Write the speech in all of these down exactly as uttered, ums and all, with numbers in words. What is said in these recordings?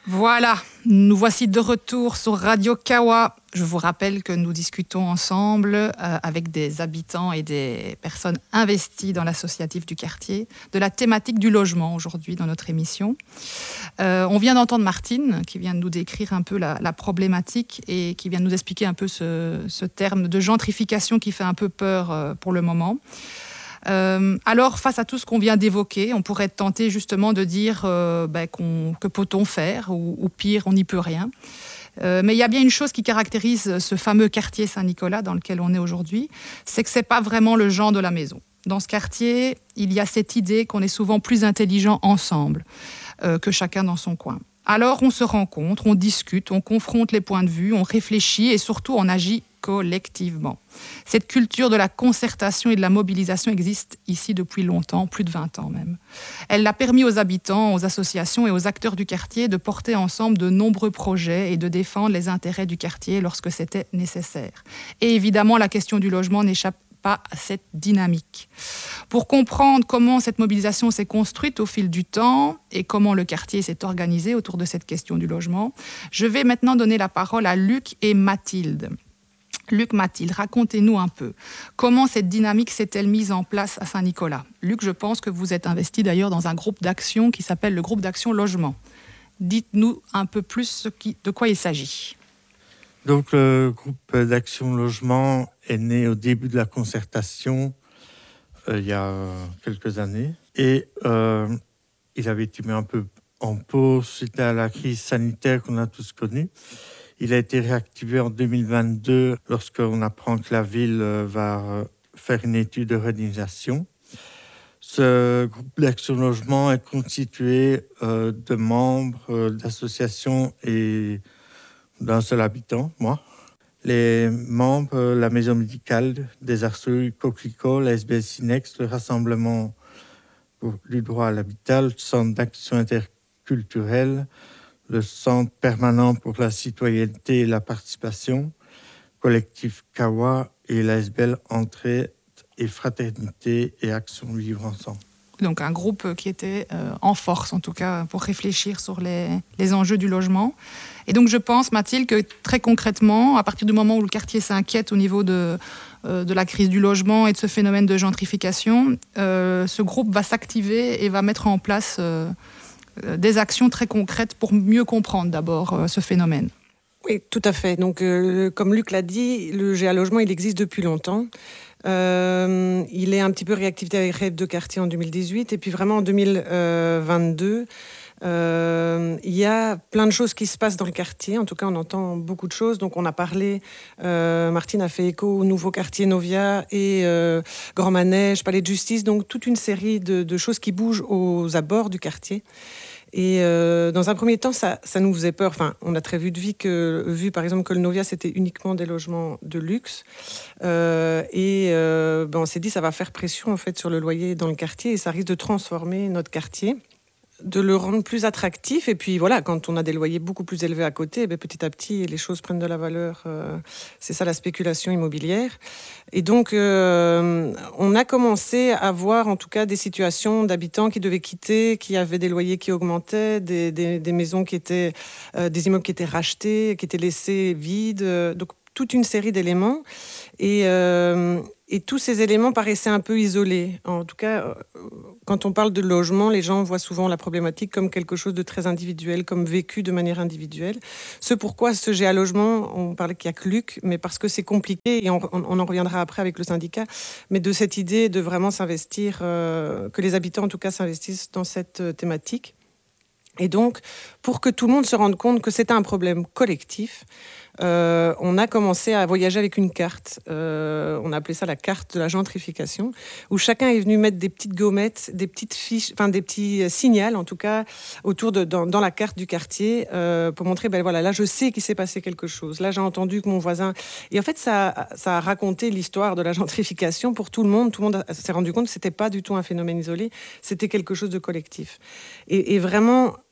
Voilà, nous voici de retour sur Radio Kawa. Je vous rappelle que nous discutons ensemble euh, avec des habitants et des personnes investies dans l'associatif du quartier de la thématique du logement aujourd'hui dans notre émission. Euh, on vient d'entendre Martine qui vient de nous décrire un peu la, la problématique et qui vient de nous expliquer un peu ce, ce terme de gentrification qui fait un peu peur euh, pour le moment. Euh, alors, face à tout ce qu'on vient d'évoquer, on pourrait être tenté justement de dire euh, ben, qu'on, que peut-on faire, ou, ou pire, on n'y peut rien. Euh, mais il y a bien une chose qui caractérise ce fameux quartier Saint-Nicolas dans lequel on est aujourd'hui, c'est que ce n'est pas vraiment le genre de la maison. Dans ce quartier, il y a cette idée qu'on est souvent plus intelligents ensemble euh, que chacun dans son coin. Alors, on se rencontre, on discute, on confronte les points de vue, on réfléchit et surtout, on agit collectivement. Cette culture de la concertation et de la mobilisation existe ici depuis longtemps, plus de vingt ans même. Elle a permis aux habitants, aux associations et aux acteurs du quartier de porter ensemble de nombreux projets et de défendre les intérêts du quartier lorsque c'était nécessaire. Et évidemment, la question du logement n'échappe pas à cette dynamique. Pour comprendre comment cette mobilisation s'est construite au fil du temps et comment le quartier s'est organisé autour de cette question du logement, je vais maintenant donner la parole à Luc et Mathilde. Luc, Mathilde, racontez-nous un peu comment cette dynamique s'est-elle mise en place à Saint-Nicolas. Luc, je pense que vous êtes investi d'ailleurs dans un groupe d'action qui s'appelle le groupe d'action logement. Dites-nous un peu plus ce qui, de quoi il s'agit. Donc, le groupe d'action logement est né au début de la concertation, euh, il y a quelques années. Et euh, il avait été mis un peu en pause suite à la crise sanitaire qu'on a tous connue. Il a été réactivé en deux mille vingt-deux lorsqu'on apprend que la ville va faire une étude de réalisation. Ce groupe d'action logement est constitué euh, de membres euh, d'associations et d'un seul habitant, moi. Les membres, euh, la maison médicale des Arceaux Coquelicot, la S B S INEX, le Rassemblement pour, du droit à l'habitat, le Centre d'action interculturelle, le Centre permanent pour la citoyenneté et la participation, collectif Kawa et l'A S B L Entraide et Fraternité et Action Vivre Ensemble. Donc un groupe qui était euh, en force, en tout cas, pour réfléchir sur les, les enjeux du logement. Et donc je pense, Mathilde, que très concrètement, à partir du moment où le quartier s'inquiète au niveau de, euh, de la crise du logement et de ce phénomène de gentrification, euh, ce groupe va s'activer et va mettre en place euh, des actions très concrètes pour mieux comprendre d'abord euh, ce phénomène. Oui, tout à fait. Donc, euh, comme Luc l'a dit, le G A Logement, il existe depuis longtemps. Euh, il est un petit peu réactivé avec Rêve de quartier en deux mille dix-huit. Et puis vraiment en deux mille vingt-deux, euh, il y a plein de choses qui se passent dans le quartier. En tout cas, on entend beaucoup de choses. Donc, on a parlé, euh, Martine a fait écho au nouveau quartier Novia et euh, Grand Manège, Palais de Justice. Donc, toute une série de, de choses qui bougent aux abords du quartier. Et euh, dans un premier temps, ça, ça nous faisait peur. Enfin, on a très vu de vie que, vu par exemple que le Novia, c'était uniquement des logements de luxe. Euh, et euh, ben, on s'est dit, ça va faire pression en fait sur le loyer dans le quartier et ça risque de transformer notre quartier, de le rendre plus attractif. Et puis voilà, quand on a des loyers beaucoup plus élevés à côté, ben, petit à petit, les choses prennent de la valeur. Euh, c'est ça la spéculation immobilière. Et donc, euh, on a commencé à voir en tout cas des situations d'habitants qui devaient quitter, qui avaient des loyers qui augmentaient, des, des, des maisons qui étaient, euh, des immeubles qui étaient rachetés, qui étaient laissés vides. Donc, toute une série d'éléments. Et, euh, et tous ces éléments paraissaient un peu isolés. En tout cas, quand on parle de logement, les gens voient souvent la problématique comme quelque chose de très individuel, comme vécu de manière individuelle. Ce pourquoi ce G A Logement, on parlait qu'il n'y a que Luc, mais parce que c'est compliqué, et on, on en reviendra après avec le syndicat, mais de cette idée de vraiment s'investir, euh, que les habitants en tout cas s'investissent dans cette thématique. Et donc, pour que tout le monde se rende compte que c'est un problème collectif, euh, on a commencé à voyager avec une carte. Euh, on a appelé ça la carte de la gentrification, où chacun est venu mettre des petites gommettes, des petites fiches, enfin des petits signals, en tout cas, autour de dans, dans la carte du quartier, euh, pour montrer, ben voilà, là je sais qu'il s'est passé quelque chose. Là j'ai entendu que mon voisin. Et en fait, ça, ça a raconté l'histoire de la gentrification pour tout le monde. Tout le monde s'est rendu compte que c'était pas du tout un phénomène isolé, c'était quelque chose de collectif. Et, et vraiment.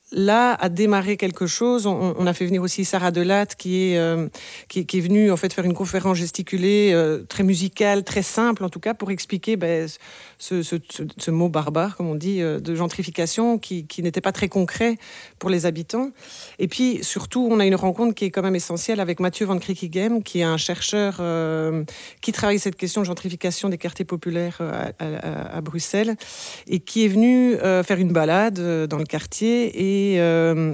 là a démarré quelque chose. On, on a fait venir aussi Sarah Delatte qui est, euh, qui, qui est venue en fait faire une conférence gesticulée euh, très musicale, très simple en tout cas, pour expliquer ben, ce, ce, ce, ce mot barbare, comme on dit, euh, de gentrification qui, qui n'était pas très concret pour les habitants. Et puis surtout, on a une rencontre qui est quand même essentielle avec Mathieu van Kriekigem, qui est un chercheur euh, qui travaille cette question de gentrification des quartiers populaires à, à, à Bruxelles et qui est venu euh, faire une balade dans le quartier et Et, euh,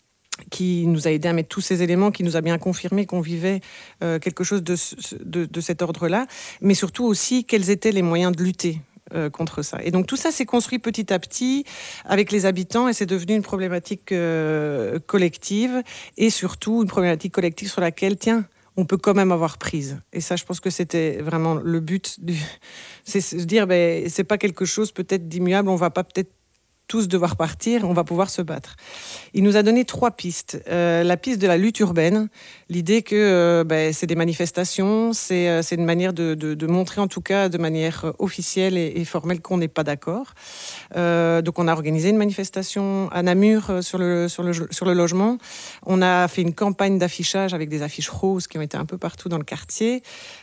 qui nous a aidé à mettre tous ces éléments, qui nous a bien confirmé qu'on vivait euh, quelque chose de, de, de cet ordre-là, mais surtout aussi quels étaient les moyens de lutter euh, contre ça. Et donc tout ça s'est construit petit à petit avec les habitants et c'est devenu une problématique euh, collective et surtout une problématique collective sur laquelle, tiens, on peut quand même avoir prise. Et ça, je pense que c'était vraiment le but. Du... C'est se dire, ben, c'est pas quelque chose peut-être d'immuable, on va pas peut-être tous devoir partir, on va pouvoir se battre. Il nous a donné trois pistes. Euh, la piste de la lutte urbaine, l'idée que euh, ben, c'est des manifestations, c'est, euh, c'est une manière de, de, de montrer en tout cas de manière officielle et, et formelle qu'on n'est pas d'accord. Euh, donc on a organisé une manifestation à Namur euh, sur, le, sur, le, sur le logement. On a fait une campagne d'affichage avec des affiches roses qui ont été un peu partout dans le quartier.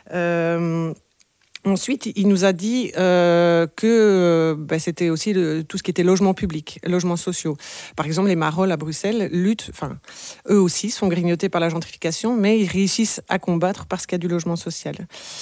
Euh, Ensuite, il nous a dit euh, que euh, ben, c'était aussi le, tout ce qui était logement public, logements sociaux. Par exemple, les Marolles à Bruxelles luttent, enfin, eux aussi sont grignotés par la gentrification, mais ils réussissent à combattre parce qu'il y a du logement social.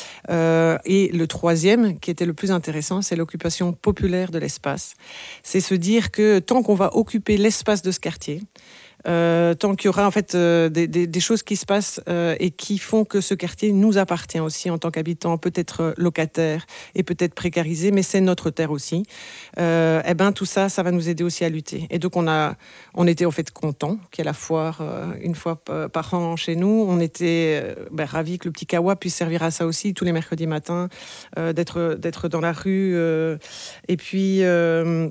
Euh, et le troisième, qui était le plus intéressant, c'est l'occupation populaire de l'espace. C'est se dire que tant qu'on va occuper l'espace de ce quartier, Euh, tant qu'il y aura en fait euh, des, des, des choses qui se passent euh, et qui font que ce quartier nous appartient aussi en tant qu'habitants, peut-être locataires et peut-être précarisés, mais c'est notre terre aussi. Euh, et ben tout ça, ça va nous aider aussi à lutter. Et donc on a, on était en fait contents qu'il y ait la foire euh, une fois par an chez nous. On était euh, ben, ravis que le petit Kawa puisse servir à ça aussi tous les mercredis matins, euh, d'être d'être dans la rue euh, et puis. Euh,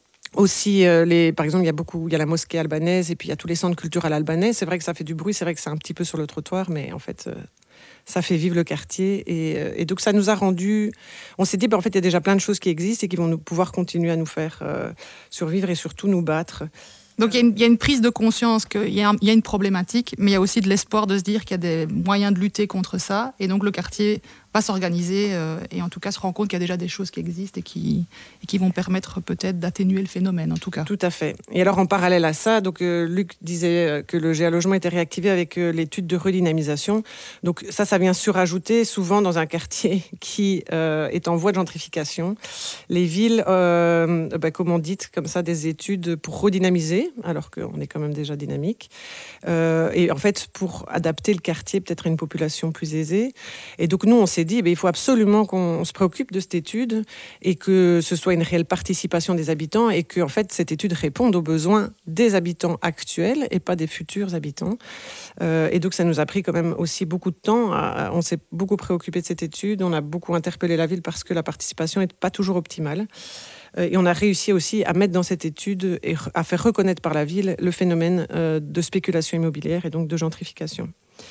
Aussi, euh, les, par exemple, il y a beaucoup, il y a la mosquée albanaise et puis il y a tous les centres culturels albanais. C'est vrai que ça fait du bruit, c'est vrai que c'est un petit peu sur le trottoir, mais en fait, euh, ça fait vivre le quartier. Et, euh, et donc, ça nous a rendu. On s'est dit, ben, en fait, il y a déjà plein de choses qui existent et qui vont nous, pouvoir continuer à nous faire euh, survivre et surtout nous battre. Donc, il y, y a une prise de conscience qu'il y, y a une problématique, mais il y a aussi de l'espoir de se dire qu'il y a des moyens de lutter contre ça. Et donc, le quartier va s'organiser euh, et en tout cas se rend compte qu'il y a déjà des choses qui existent et qui, et qui vont permettre peut-être d'atténuer le phénomène, en tout cas. Tout à fait. Et alors, en parallèle à ça, donc, euh, Luc disait que le Géalogement était réactivé avec euh, l'étude de redynamisation. Donc ça, ça vient surajouter souvent dans un quartier qui euh, est en voie de gentrification. Les villes, euh, bah, comme on dit, comme ça, des études pour redynamiser, alors qu'on est quand même déjà dynamique. Euh, et en fait, pour adapter le quartier peut-être à une population plus aisée. Et donc, nous, on s'est dit, eh il faut absolument qu'on se préoccupe de cette étude et que ce soit une réelle participation des habitants et que en fait, cette étude réponde aux besoins des habitants actuels et pas des futurs habitants. Euh, et donc, ça nous a pris quand même aussi beaucoup de temps. À, on s'est beaucoup préoccupé de cette étude. On a beaucoup interpellé la ville parce que la participation n'est pas toujours optimale. Euh, et on a réussi aussi à mettre dans cette étude et à faire reconnaître par la ville le phénomène euh, de spéculation immobilière et donc de gentrification.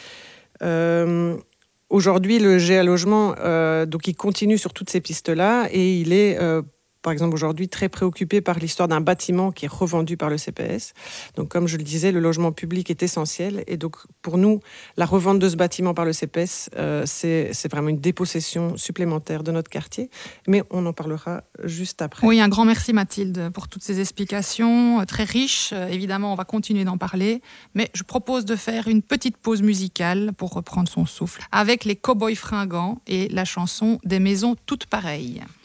Euh, Aujourd'hui, le Géalogement, euh, donc il continue sur toutes ces pistes-là et il est, euh, par exemple, aujourd'hui très préoccupé par l'histoire d'un bâtiment qui est revendu par le C P S. Donc, comme je le disais, le logement public est essentiel et donc pour nous, la revente de ce bâtiment par le C P S, euh, c'est, c'est vraiment une dépossession supplémentaire de notre quartier. Mais on en parlera juste après. Oui, un grand merci Mathilde pour toutes ces explications très riches. Évidemment, on va continuer d'en parler, mais je propose de faire une petite pause musicale pour reprendre son souffle avec les Cowboys Fringants et la chanson Des maisons toutes pareilles.